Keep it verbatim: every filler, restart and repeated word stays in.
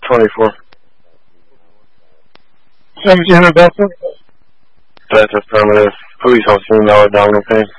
twenty-four. seventeen hundred Delta. That's affirmative. Police on scene, no abdominal pain.